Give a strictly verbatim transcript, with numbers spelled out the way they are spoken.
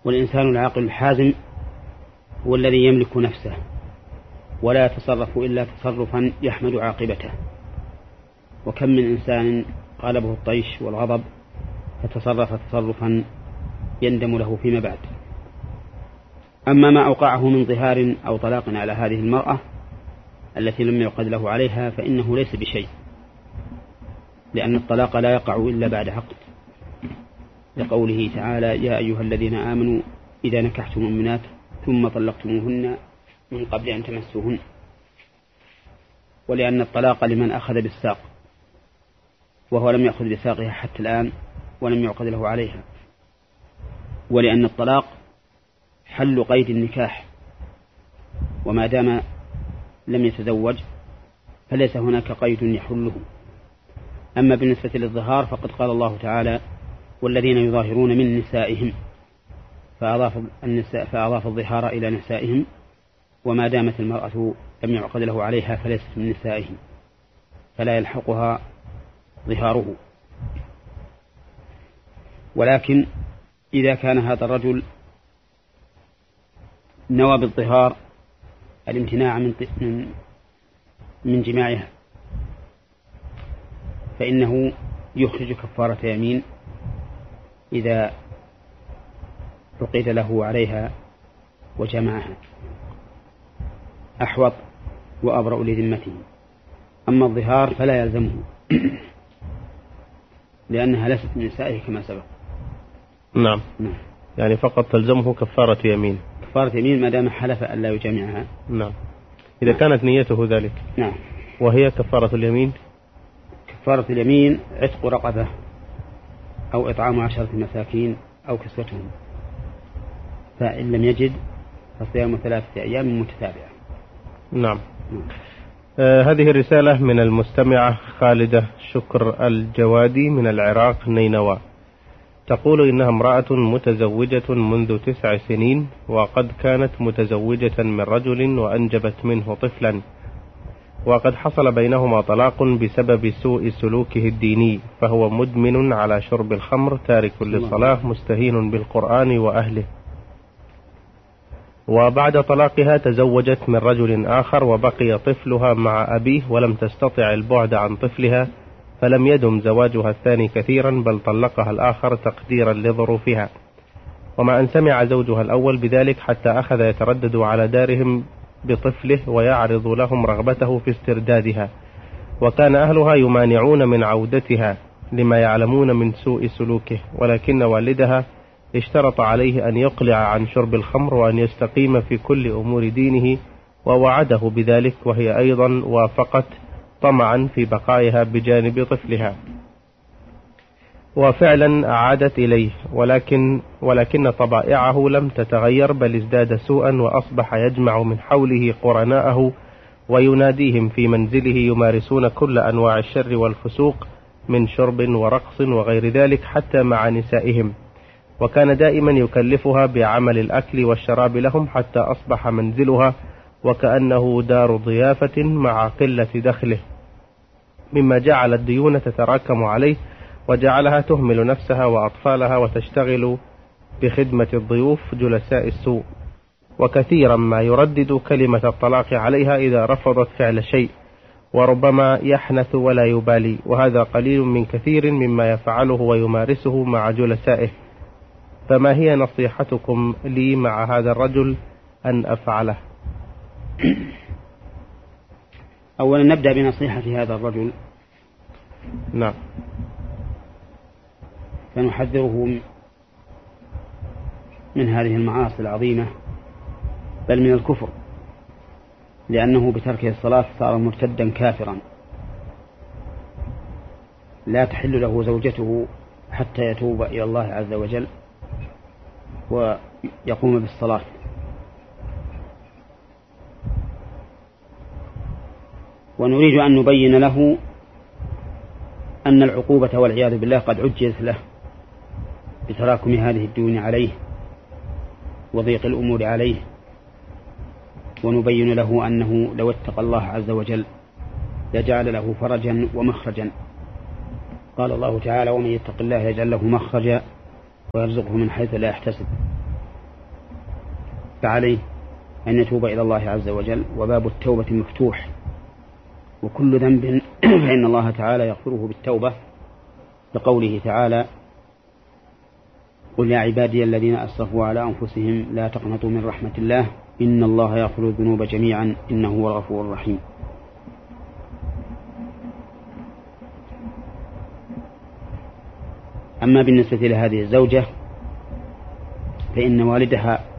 والإنسان العاقل الحازم هو الذي يملك نفسه ولا يتصرف إلا تصرفا يحمد عاقبته. وكم من إنسان غلبه الطيش والغضب فتصرف تصرفا يندم له فيما بعد. أما ما أوقعه من ظهار أو طلاق على هذه المرأة التي لم يعقد له عليها فإنه ليس بشيء، لأن الطلاق لا يقع إلا بعد عقد، لقوله تعالى: يا أيها الذين آمنوا إذا نكحتم المؤمنات ثم طلقتموهن من قبل أن تمسوهن. ولأن الطلاق لمن أخذ بالساق وهو لم يأخذ بساقها حتى الآن ولم يعقد له عليها. ولأن الطلاق حل قيد النكاح، وما دام لم يتزوج فليس هناك قيد يحله. أما بالنسبة للظهار فقد قال الله تعالى: والذين يظاهرون من نسائهم، فأضاف, النساء فأضاف الظهار إلى نسائهم، وما دامت المرأة لم يعقد له عليها فليست من نسائهم فلا يلحقها ظهاره. ولكن إذا كان هذا الرجل نوى بالظهار الامتناع من من من جماعها فإنه يخرج كفارة يمين إذا عقد له عليها وجمعها، أحوط وأبرأ لذمته. أما الظهار فلا يلزمه لأنها ليست من نسائه كما سبق. نعم. نعم. يعني فقط تلزمه كفارة يمين. كفارة يمين ما دام حلف أن لا يجامعها. نعم. إذا نعم. كانت نيته ذلك. نعم. وهي كفارة اليمين. كفارة اليمين عتق رقبة أو إطعام عشرة مساكين أو كسوتهم، فإن لم يجد فصيام ثلاثة أيام متتابعة. نعم. نعم. آه هذه الرسالة من المستمعة خالدة شكر الجوادي من العراق نينوى، تقول إنها امرأة متزوجة منذ تسع سنين، وقد كانت متزوجة من رجل وأنجبت منه طفلا، وقد حصل بينهما طلاق بسبب سوء سلوكه الديني، فهو مدمن على شرب الخمر تارك للصلاة مستهين بالقرآن وأهله. وبعد طلاقها تزوجت من رجل آخر وبقي طفلها مع أبيه ولم تستطع البعد عن طفلها، فلم يدم زواجها الثاني كثيرا بل طلقها الآخر تقديرا لظروفها. وما أن سمع زوجها الأول بذلك حتى أخذ يتردد على دارهم بطفله ويعرض لهم رغبته في استردادها، وكان أهلها يمانعون من عودتها لما يعلمون من سوء سلوكه، ولكن والدها اشترط عليه أن يقلع عن شرب الخمر وأن يستقيم في كل أمور دينه، ووعده بذلك، وهي أيضا وافقت طمعا في بقائها بجانب طفلها. وفعلا عادت إليه، ولكن, ولكن طبائعه لم تتغير بل ازداد سوءا، وأصبح يجمع من حوله قرناءه ويناديهم في منزله يمارسون كل أنواع الشر والفسوق من شرب ورقص وغير ذلك حتى مع نسائهم، وكان دائما يكلفها بعمل الأكل والشراب لهم حتى أصبح منزلها وكأنه دار ضيافة مع قلة دخله، مما جعل الديون تتراكم عليه وجعلها تهمل نفسها وأطفالها وتشتغل بخدمة الضيوف جلساء السوء، وكثيرا ما يردد كلمة الطلاق عليها إذا رفضت فعل شيء، وربما يحنث ولا يبالي، وهذا قليل من كثير مما يفعله ويمارسه مع جلسائه. فما هي نصيحتكم لي مع هذا الرجل أن أفعله؟ أولا نبدأ بنصيحة هذا الرجل. نعم. فنحذره من هذه المعاصي العظيمة بل من الكفر، لأنه بتركه الصلاة صار مرتدا كافرا، لا تحل له زوجته حتى يتوب إلى الله عز وجل ويقوم بالصلاة. ونريد أن نبين له أن العقوبة والعياذ بالله قد عجزت له بتراكم هذه الديون عليه وضيق الأمور عليه، ونبين له أنه لو اتقى الله عز وجل لجعل له فرجا ومخرجا. قال الله تعالى: ومن يتق الله يجعل له مخرجا ويرزقه من حيث لا يحتسب. فعليه أن يتوب إلى الله عز وجل، وباب التوبة مفتوح، وكل ذنب فإن الله تعالى يغفره بالتوبة، لقوله تعالى: قل يا عبادي الذين أسرفوا على أنفسهم لا تقنطوا من رحمة الله إن الله يغفر الذنوب جميعا إنه هو الغفور الرحيم. أما بالنسبة لهذه الزوجة فإن والدها